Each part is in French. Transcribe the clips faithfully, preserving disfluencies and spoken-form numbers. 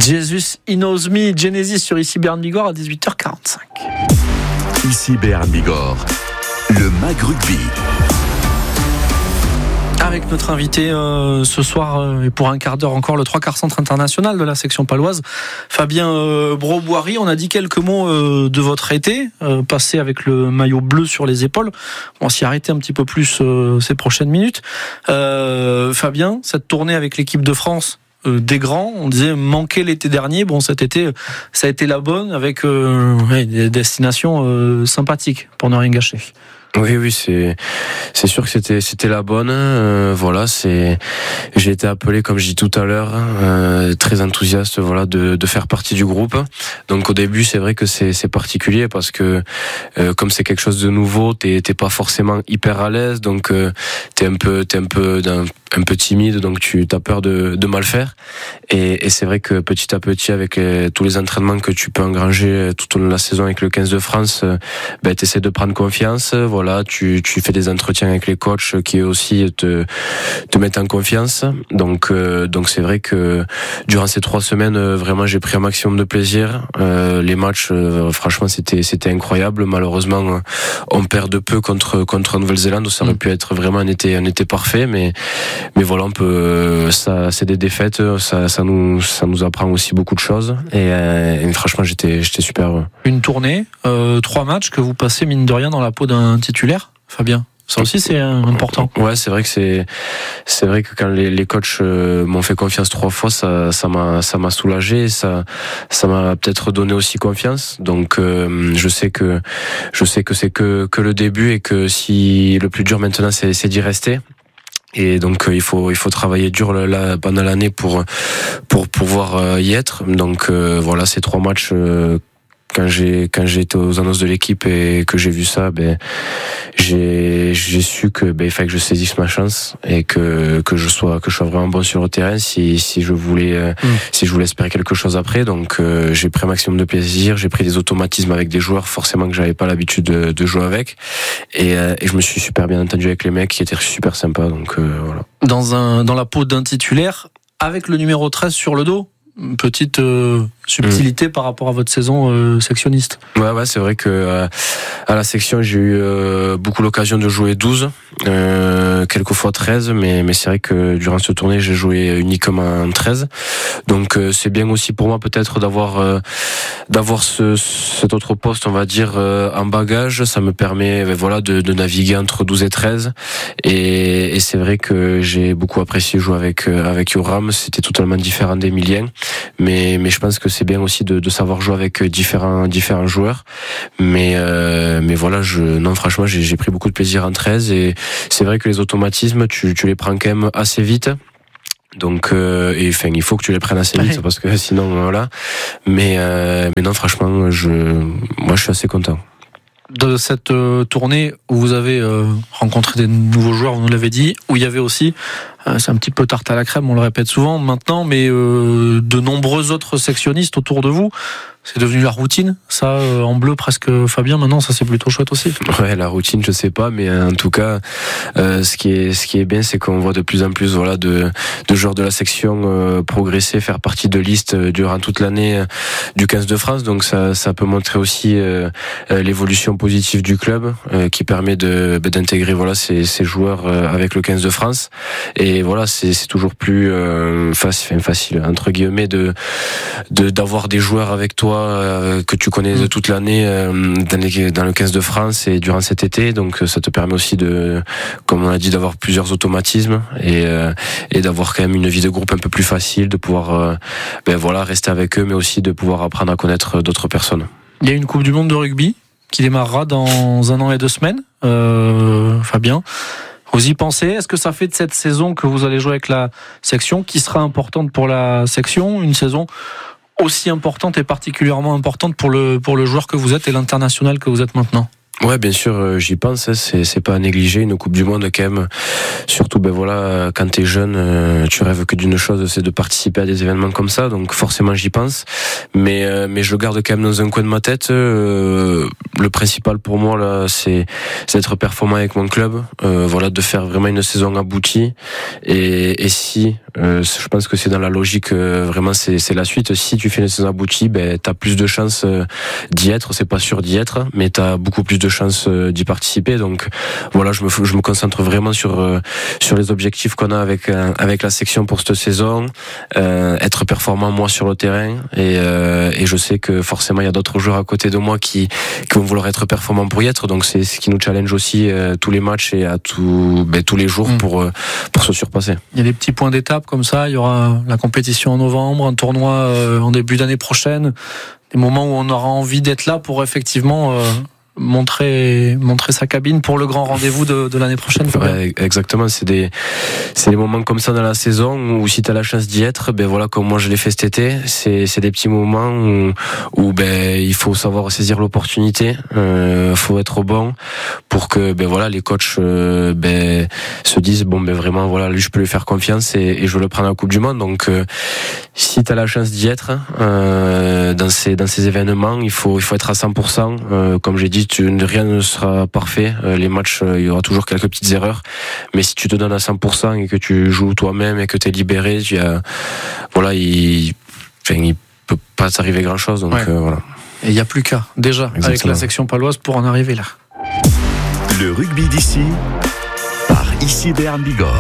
Jesus He Knows Me, Genesis sur Ici Béarn Bigorre à dix-huit heures quarante-cinq. Ici Béarn Bigorre, le Mag Rugby. Avec notre invité euh, ce soir euh, et pour un quart d'heure encore, le trois quarts centre international de la section paloise, Fabien euh, Broboiry. On a dit quelques mots euh, de votre été, euh, passé avec le maillot bleu sur les épaules. On va s'y arrêter un petit peu plus euh, ces prochaines minutes. Euh, Fabien, cette tournée avec l'équipe de France euh, des grands, on disait manquer l'été dernier. Bon, cet été, ça a été la bonne avec euh, ouais, des destinations euh, sympathiques pour ne rien gâcher. Oui, oui, c'est c'est sûr que c'était c'était la bonne. Euh, voilà, c'est j'ai été appelé, comme je dis tout à l'heure, euh, très enthousiaste, voilà, de de faire partie du groupe. Donc au début, c'est vrai que c'est c'est particulier parce que euh, comme c'est quelque chose de nouveau, t'es t'es pas forcément hyper à l'aise, donc euh, t'es un peu t'es un peu d'un un peu timide, donc tu as peur de, de mal faire. Et, et c'est vrai que petit à petit, avec les, tous les entraînements que tu peux engranger tout au long de la saison avec le quinze de France, ben, tu essaies de prendre confiance. Voilà, tu, tu fais des entretiens avec les coachs qui eux aussi te, te mettent en confiance. Donc, euh, donc c'est vrai que durant ces trois semaines, vraiment, j'ai pris un maximum de plaisir. Euh, les matchs, euh, franchement, c'était, c'était incroyable. Malheureusement, on perd de peu contre, contre Nouvelle-Zélande. Ça aurait pu être vraiment un été, un été parfait, mais Mais voilà, on peut, ça, c'est des défaites, ça, ça nous, ça nous apprend aussi beaucoup de choses. Et, euh, et franchement, j'étais, j'étais super heureux. Une tournée, euh, trois matchs que vous passez mine de rien dans la peau d'un titulaire, Fabien. Ça aussi, c'est important. Ouais, c'est vrai que c'est, c'est vrai que quand les, les coachs m'ont fait confiance trois fois, ça, ça m'a, ça m'a soulagé, ça, ça m'a peut-être donné aussi confiance. Donc, euh, je sais que, je sais que c'est que, que le début et que si le plus dur maintenant, c'est, c'est d'y rester. Et donc euh, il faut il faut travailler dur là, pendant l'année pour pour pouvoir y être. Donc euh, voilà, ces trois matchs, euh, quand j'ai quand j'ai été aux annonces de l'équipe et que j'ai vu ça, ben j'ai j'ai su que ben il fallait que je saisisse ma chance et que que je sois que je sois vraiment bon sur le terrain si si je voulais euh, mmh. si je voulais espérer quelque chose après. Donc euh, j'ai pris un maximum de plaisir, j'ai pris des automatismes avec des joueurs forcément que j'avais pas l'habitude de, de jouer avec et, euh, et je me suis super bien entendu avec les mecs qui étaient super sympas. Donc euh, voilà. Dans un dans la peau d'un titulaire avec le numéro treize sur le dos. Une petite euh, subtilité mmh. par rapport à votre saison euh, sectionniste. Ouais, ouais, c'est vrai que euh, à la section j'ai eu euh, beaucoup l'occasion de jouer douze, euh, quelquefois treize, mais mais c'est vrai que durant ce tournée j'ai joué uniquement treize. Donc euh, c'est bien aussi pour moi peut-être d'avoir euh, d'avoir ce cet autre poste, on va dire euh, en bagage. Ça me permet, ben, voilà, de, de naviguer entre douze et treize. Et, et c'est vrai que j'ai beaucoup apprécié jouer avec euh, avec Yoram. C'était totalement différent d'Emilien. Mais mais je pense que c'est bien aussi de, de savoir jouer avec différents différents joueurs. Mais euh, mais voilà, je non franchement j'ai, j'ai pris beaucoup de plaisir en treize et c'est vrai que les automatismes tu tu les prends quand même assez vite. Donc euh, et enfin il faut que tu les prennes assez vite ouais. parce que sinon voilà. Mais euh, mais non franchement je moi je suis assez content. De cette euh, tournée où vous avez euh, rencontré des nouveaux joueurs, vous nous l'avez dit, où il y avait aussi, euh, c'est un petit peu tarte à la crème, on le répète souvent maintenant, mais euh, de nombreux autres sectionnistes autour de vous. C'est devenu la routine, ça, euh, en bleu presque, Fabien, maintenant, ça c'est plutôt chouette aussi. Ouais, la routine, je sais pas, mais en tout cas, euh, ce qui est, ce qui est bien, c'est qu'on voit de plus en plus, voilà, de, de joueurs de la section euh, progresser, faire partie de listes durant toute l'année euh, du quinze de France, donc ça, ça peut montrer aussi euh, euh, l'évolution positive du club, euh, qui permet de, d'intégrer, voilà, ces, ces joueurs euh, avec le quinze de France, et voilà, c'est, c'est toujours plus euh, facile, facile, entre guillemets, de, de, d'avoir des joueurs avec toi que tu connais de toute l'année dans, les, dans le quinze de France et durant cet été, donc ça te permet aussi de, comme on a dit, d'avoir plusieurs automatismes et, et d'avoir quand même une vie de groupe un peu plus facile, de pouvoir ben voilà, rester avec eux, mais aussi de pouvoir apprendre à connaître d'autres personnes. Il y a une Coupe du Monde de rugby qui démarrera dans un an et deux semaines, euh, Fabien. Vous y pensez? Est-ce que ça fait de cette saison que vous allez jouer avec la section, qui sera importante pour la section, une saison aussi importante et particulièrement importante pour le, pour le joueur que vous êtes et l'international que vous êtes maintenant? Ouais, bien sûr, j'y pense. C'est, c'est pas à négliger une Coupe du Monde quand même. Surtout, ben voilà, quand t'es jeune, tu rêves que d'une chose, c'est de participer à des événements comme ça. Donc forcément, j'y pense. Mais mais je le garde quand même dans un coin de ma tête. Le principal pour moi là, c'est, c'est d'être performant avec mon club. Euh, voilà, de faire vraiment une saison aboutie. Et, et si, euh, je pense que c'est dans la logique. Vraiment, c'est, c'est la suite. Si tu fais une saison aboutie, ben t'as plus de chances d'y être. C'est pas sûr d'y être, mais t'as beaucoup plus de chances d'y participer. Donc voilà, je me je me concentre vraiment sur euh, sur les objectifs qu'on a avec euh, avec la section pour cette saison, euh, être performant moi sur le terrain et euh, et je sais que forcément il y a d'autres joueurs à côté de moi qui qui vont vouloir être performants pour y être. Donc c'est ce qui nous challenge aussi euh, tous les matchs et à tout ben, tous les jours mmh. pour euh, pour se surpasser. Il y a des petits points d'étape comme ça. Il y aura la compétition en novembre, un tournoi euh, en début d'année prochaine. Des moments où on aura envie d'être là pour effectivement euh, montrer montrer sa cabine pour le grand rendez-vous de, de l'année prochaine. Ouais, exactement, c'est des c'est des moments comme ça dans la saison où si tu as la chance d'y être, ben voilà, comme moi je l'ai fait cet été, c'est c'est des petits moments où où ben il faut savoir saisir l'opportunité, euh faut être bon pour que ben voilà les coachs euh, ben se disent bon ben vraiment voilà, lui je peux lui faire confiance et, et je veux le prendre à la Coupe du Monde. Donc euh, si tu as la chance d'y être euh, dans ces dans ces événements, il faut il faut être à cent pour cent, euh, comme j'ai dit, tu, rien ne sera parfait. Les matchs, il y aura toujours quelques petites erreurs. Mais si tu te donnes à cent pour cent et que tu joues toi-même et que tu es libéré, tu as, voilà, il, enfin, il peut pas t'arriver grand-chose. Donc, ouais. euh, voilà. Et il n'y a plus qu'à, déjà, exactement, avec la section paloise pour en arriver là. Le rugby d'ici, par Ici Béarn Bigorre.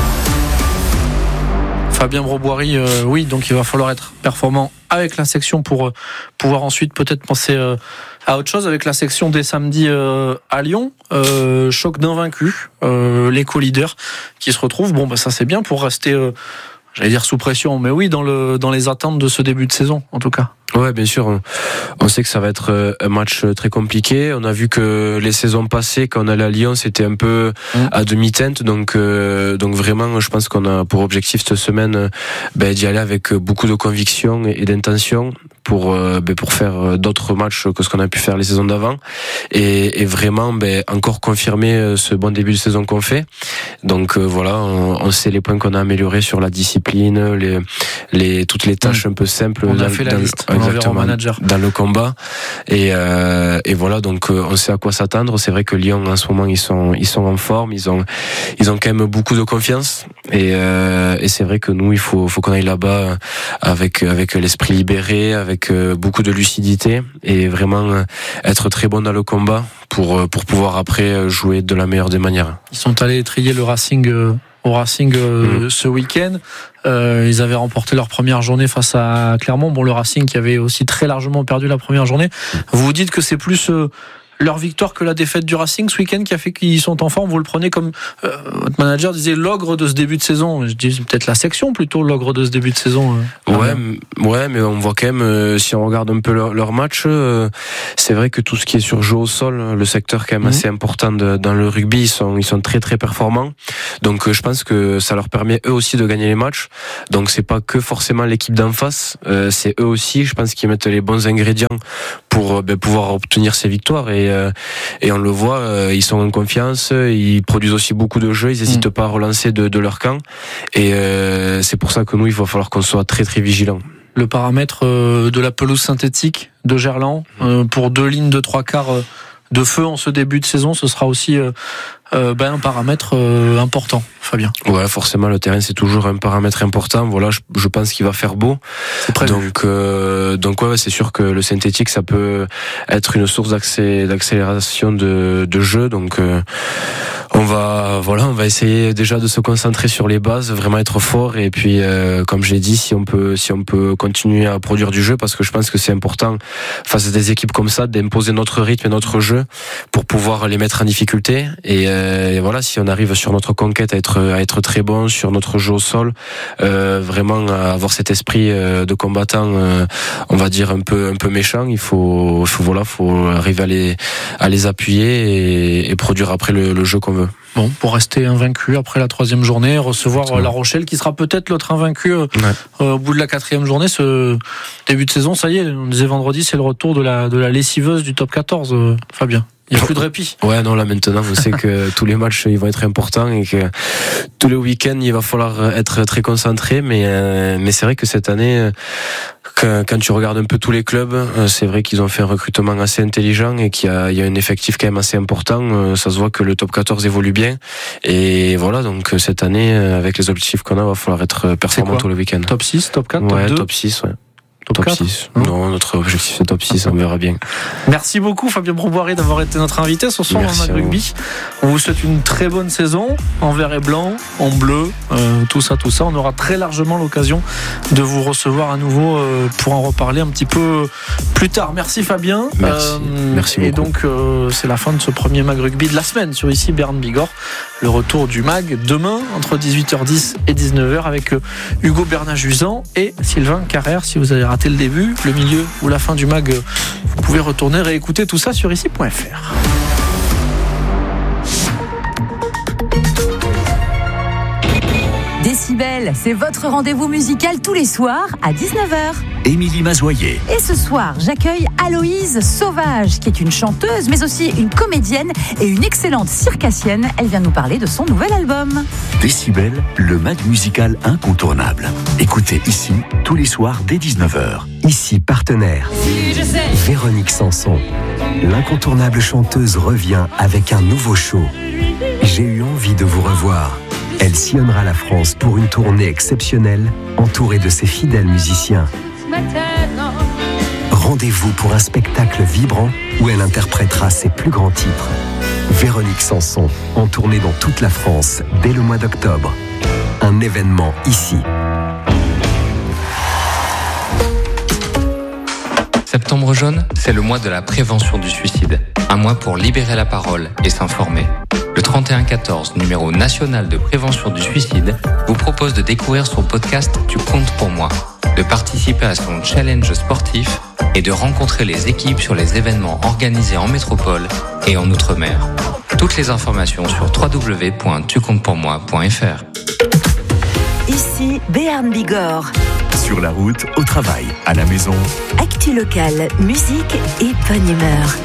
Fabien Broboiry, euh, oui, donc il va falloir être performant avec la section pour euh, pouvoir ensuite peut-être penser euh, à autre chose. Avec la section dès samedi euh, à Lyon, euh, choc d'invaincus, euh, les co-leaders qui se retrouvent. Bon, bah ça c'est bien pour rester, euh, j'allais dire sous pression, mais oui, dans le dans les attentes de ce début de saison, en tout cas. Ouais, bien sûr. On sait que ça va être un match très compliqué. On a vu que les saisons passées, quand on allait à Lyon, c'était un peu à demi-teinte. Donc, euh, donc vraiment, je pense qu'on a pour objectif cette semaine ben, d'y aller avec beaucoup de conviction et d'intention pour ben, pour faire d'autres matchs que ce qu'on a pu faire les saisons d'avant et, et vraiment ben, encore confirmer ce bon début de saison qu'on fait. Donc euh, voilà, on, on sait les points qu'on a améliorés sur la discipline, les les toutes les tâches mmh. un peu simples. On a dans, fait la dans, liste. Exactement, dans le combat et euh, et voilà, donc euh, on sait à quoi s'attendre. C'est vrai que Lyon en ce moment ils sont ils sont en forme, ils ont ils ont quand même beaucoup de confiance et euh, et c'est vrai que nous il faut faut qu'on aille là-bas avec avec l'esprit libéré, avec beaucoup de lucidité et vraiment être très bon dans le combat pour pour pouvoir après jouer de la meilleure des manières. Ils sont allés trier le Racing euh, au Racing euh, mmh. ce week-end. Euh, ils avaient remporté leur première journée face à Clermont. Bon, le Racing qui avait aussi très largement perdu la première journée. Mmh. Vous vous dites que c'est plus euh, leur victoire que la défaite du Racing ce week-end qui a fait qu'ils sont en forme. Vous le prenez comme euh, votre manager disait l'ogre de ce début de saison. Je dis peut-être la section plutôt l'ogre de ce début de saison. Euh, ouais, m- ouais, mais on voit quand même euh, si on regarde un peu leur, leur match, euh, c'est vrai que tout ce qui est sur jeu au sol, le secteur quand même mmh. assez important de, dans le rugby, ils sont ils sont très très performants. Donc euh, je pense que ça leur permet eux aussi de gagner les matchs. Donc c'est pas que forcément l'équipe d'en face, euh, c'est eux aussi. Je pense qu'ils mettent les bons ingrédients pour euh, ben, pouvoir obtenir ces victoires et et on le voit, ils sont en confiance, ils produisent aussi beaucoup de jeux, ils n'hésitent mmh. pas à relancer de, de leur camp et euh, c'est pour ça que nous il va falloir qu'on soit très très vigilants. Le paramètre de la pelouse synthétique de Gerland mmh. pour deux lignes de trois quarts de feu en ce début de saison, ce sera aussi euh, euh, ben, un paramètre euh, important, Fabien. Ouais, forcément, le terrain c'est toujours un paramètre important. Voilà, je, je pense qu'il va faire beau. C'est prévu. Donc, euh, donc ouais, c'est sûr que le synthétique ça peut être une source d'accé, d'accélération de, de jeu. Donc, euh, on va, voilà, on va essayer déjà de se concentrer sur les bases, vraiment être fort. Et puis, euh, comme j'ai dit, si on peut, si on peut continuer à produire du jeu, parce que je pense que c'est important face à des équipes comme ça d'imposer notre rythme et notre jeu pour pouvoir les mettre en difficulté et, euh, et voilà, si on arrive sur notre conquête à être à être très bon sur notre jeu au sol, euh, vraiment à avoir cet esprit euh, de combattant, euh, on va dire un peu un peu méchant, il faut, faut voilà, faut arriver à les à les appuyer et, et produire après le, le jeu qu'on veut. Bon, pour rester invaincu après la troisième journée, recevoir Exactement. La Rochelle qui sera peut-être l'autre invaincu ouais. euh, au bout de la quatrième journée. Ce début de saison, ça y est, on disait vendredi, c'est le retour de la de la lessiveuse du top quatorze, euh, Fabien. Il n'y a plus de répit. Ouais, non, là maintenant, on sait que tous les matchs ils vont être importants et que tous les week-ends il va falloir être très concentré. Mais euh, mais c'est vrai que cette année, quand, quand tu regardes un peu tous les clubs, c'est vrai qu'ils ont fait un recrutement assez intelligent et qu'il y a, il y a un effectif quand même assez important. Ça se voit que le top quatorze évolue bien. Et voilà, donc cette année, avec les objectifs qu'on a, il va falloir être performant tous les week-ends. Top six, top quatre, ouais, top deux top six, ouais. Top, top six. Hein non, notre objectif c'est top six, on verra bien. Merci beaucoup Fabien Brouboiry d'avoir été notre invité ce soir dans le rugby. On vous souhaite une très bonne saison en vert et blanc, en bleu, euh, tout ça, tout ça. On aura très largement l'occasion de vous recevoir à nouveau euh, pour en reparler un petit peu plus tard. Merci Fabien. Merci. Euh, Merci beaucoup. Et donc euh, c'est la fin de ce premier Mag Rugby de la semaine sur ici Berne Bigorre. Le retour du Mag demain entre dix-huit heures dix et dix-neuf heures avec Hugo Bernat-Juzan et Sylvain Carrère. Si vous avez raté le début, le milieu ou la fin du Mag, vous pouvez retourner réécouter tout ça sur ici point f r. Décibel, c'est votre rendez-vous musical tous les soirs à dix-neuf heures. Émilie Mazoyer. Et ce soir, j'accueille Aloïse Sauvage, qui est une chanteuse, mais aussi une comédienne et une excellente circassienne. Elle vient nous parler de son nouvel album. Décibel, le mag musical incontournable. Écoutez ici, tous les soirs dès dix-neuf heures. Ici, partenaire. Si je sais. Véronique Sanson. L'incontournable chanteuse revient avec un nouveau show. J'ai eu envie de vous revoir. Elle sillonnera la France pour une tournée exceptionnelle, entourée de ses fidèles musiciens. Rendez-vous pour un spectacle vibrant où elle interprétera ses plus grands titres. Véronique Sanson, en tournée dans toute la France dès le mois d'octobre. Un événement ici. Septembre jaune, c'est le mois de la prévention du suicide. Un mois pour libérer la parole et s'informer. Le trente et un quatorze, numéro national de prévention du suicide, vous propose de découvrir son podcast « Tu comptes pour moi », de participer à son challenge sportif et de rencontrer les équipes sur les événements organisés en métropole et en Outre-mer. Toutes les informations sur w w w point tu comptes pour moi point f r. Ici, Béarn Bigorre. Sur la route, au travail, à la maison. Actu locale, musique et bonne humeur.